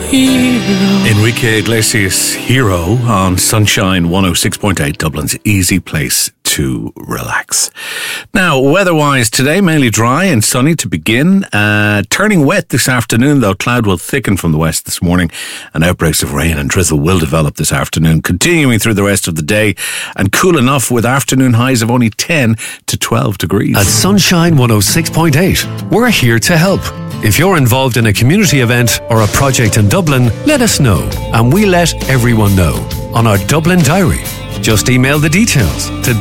Enrique Iglesias, Hero, on Sunshine 106.8, Dublin's easy place to relax. Now, weather-wise, today mainly dry and sunny to begin. Turning wet this afternoon, though. Cloud will thicken from the west this morning, and outbreaks of rain and drizzle will develop this afternoon, continuing through the rest of the day, and cool enough with afternoon highs of only 10 to 12 degrees. At Sunshine 106.8, we're here to help. If you're involved in a community event or a project in Dublin, let us know, and we let everyone know on our Dublin Diary. Just email the details to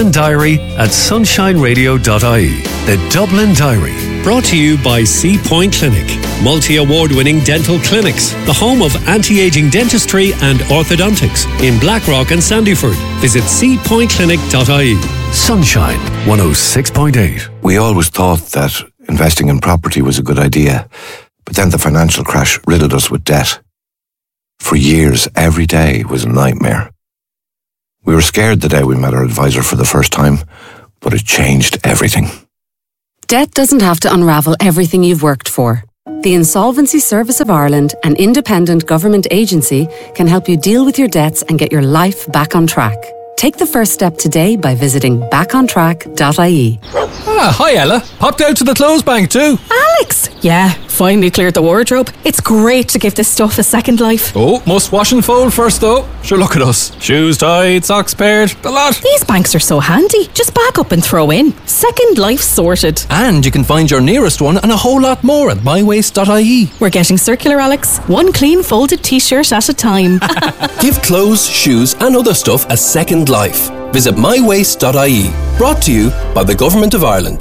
dublindiary@sunshineradio.ie. The Dublin Diary, brought to you by Sea Point Clinic, multi-award-winning dental clinics, the home of anti-aging dentistry and orthodontics in Blackrock and Sandyford. Visit seapointclinic.ie. Sunshine 106.8. We always thought that investing in property was a good idea, but then the financial crash riddled us with debt. For years, every day was a nightmare. We were scared the day we met our advisor for the first time, but it changed everything. Debt doesn't have to unravel everything you've worked for. The Insolvency Service of Ireland, an independent government agency, can help you deal with your debts and get your life back on track. Take the first step today by visiting backontrack.ie. Hi Ella. Popped out to the clothes bank too. Alex! Yeah, finally cleared the wardrobe. It's great to give this stuff a second life. Oh, must wash and fold first though. Sure, look at us. Shoes tied, socks paired, the lot. These banks are so handy. Just back up and throw in. Second life sorted. And you can find your nearest one and a whole lot more at mywaste.ie. We're getting circular, Alex. One clean folded t-shirt at a time. Give clothes, shoes and other stuff a second life. Visit mywaste.ie. Brought to you by the Government of Ireland.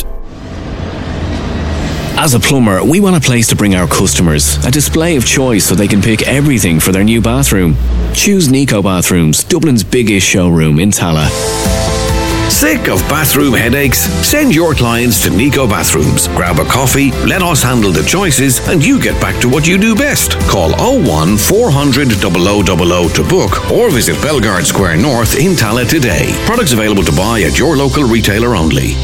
As a plumber, we want a place to bring our customers, a display of choice so they can pick everything for their new bathroom. Choose Nico Bathrooms, Dublin's biggest showroom in Tala. Sick of bathroom headaches? Send your clients to Nico Bathrooms. Grab a coffee, let us handle the choices, and you get back to what you do best. Call 01 400 0000 to book or visit Belgard Square North in Tala today. Products available to buy at your local retailer only.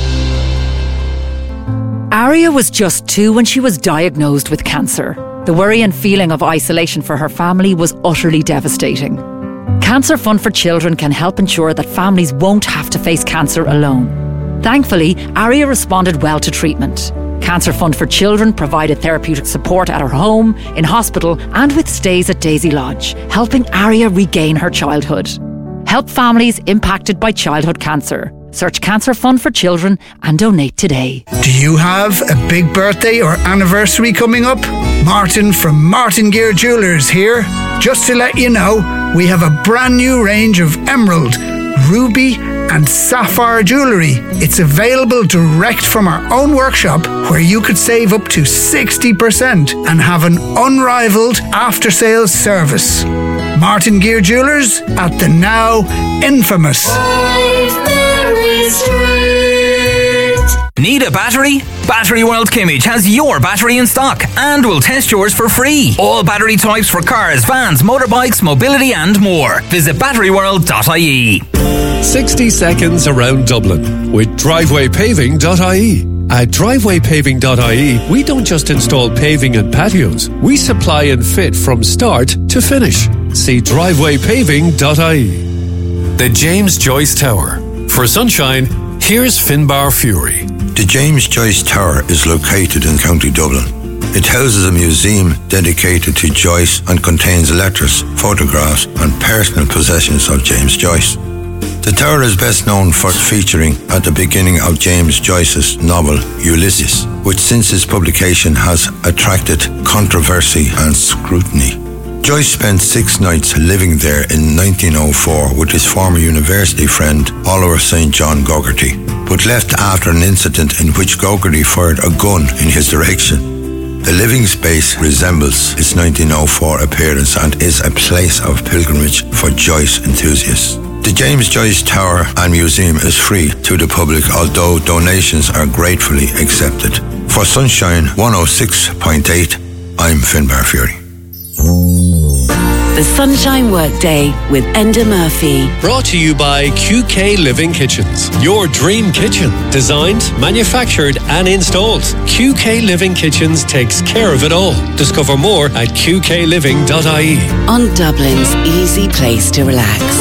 Aria was just 2 when she was diagnosed with cancer. The worry and feeling of isolation for her family was utterly devastating. Cancer Fund for Children can help ensure that families won't have to face cancer alone. Thankfully, Aria responded well to treatment. Cancer Fund for Children provided therapeutic support at her home, in hospital, and with stays at Daisy Lodge, helping Aria regain her childhood. Help families impacted by childhood cancer. Search Cancer Fund for Children and donate today. Do you have a big birthday or anniversary coming up? Martin from Martin Gear Jewelers here. Just to let you know, we have a brand new range of emerald, ruby and sapphire jewellery. It's available direct from our own workshop, where you could save up to 60% and have an unrivaled after-sales service. Martin Gear Jewelers at the now infamous Need a battery? Battery World Kimmage has your battery in stock and will test yours for free. All battery types for cars, vans, motorbikes, mobility and more. Visit batteryworld.ie. 60 seconds around Dublin with drivewaypaving.ie. At drivewaypaving.ie, we don't just install paving and patios. We supply and fit from start to finish. See drivewaypaving.ie. The James Joyce Tower. For sunshine, here's Finbar Fury. The James Joyce Tower is located in County Dublin. It houses a museum dedicated to Joyce and contains letters, photographs and personal possessions of James Joyce. The tower is best known for featuring at the beginning of James Joyce's novel Ulysses, which since its publication has attracted controversy and scrutiny. Joyce spent 6 nights living there in 1904 with his former university friend Oliver St. John Gogarty, but left after an incident in which Gogarty fired a gun in his direction. The living space resembles its 1904 appearance and is a place of pilgrimage for Joyce enthusiasts. The James Joyce Tower and Museum is free to the public, although donations are gratefully accepted. For Sunshine 106.8, I'm Finbar Fury. The The Sunshine Workday with Enda Murphy. Brought to you by QK Living Kitchens. Your dream kitchen. Designed, manufactured and installed. QK Living Kitchens takes care of it all. Discover more at qkliving.ie. On Dublin's easy place to relax.